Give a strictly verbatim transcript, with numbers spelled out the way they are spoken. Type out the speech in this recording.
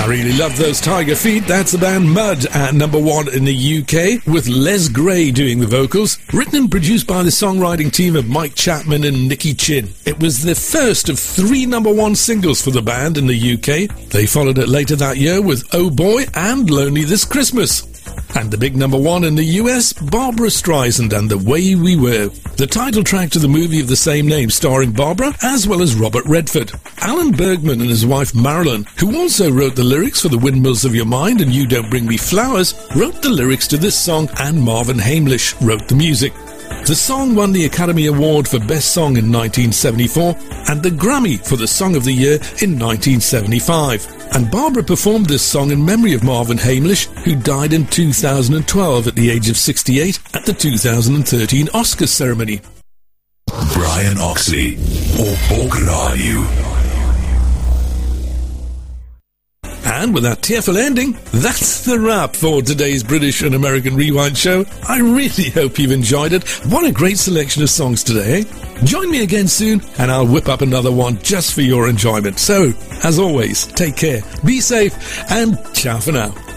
I really love those Tiger Feet. That's the band Mud at number one in the U K, with Les Gray doing the vocals. Written and produced by the songwriting team of Mike Chapman and Nicky Chin. It was the first of three number one singles for the band in the U K. They followed it later that year with Oh Boy and Lonely This Christmas. And the big number one in the U S, Barbra Streisand and The Way We Were, the title track to the movie of the same name starring Barbara as well as Robert Redford. Alan Bergman and his wife Marilyn, who also wrote the lyrics for The Windmills of Your Mind and You Don't Bring Me Flowers, wrote the lyrics to this song, and Marvin Hamlish wrote the music. The song won the Academy Award for Best Song in nineteen seventy-four and the Grammy for the Song of the Year in nineteen seventy-five. And Barbara performed this song in memory of Marvin Hamlish, who died in two thousand twelve at the age of sixty-eight at the two thousand thirteen Oscars ceremony. Brian Oxley, op Radio. And with that tearful ending, that's the wrap for today's British and American Rewind show. I really hope you've enjoyed it. What a great selection of songs today, eh? Join me again soon, and I'll whip up another one just for your enjoyment. So, as always, take care, be safe, and ciao for now.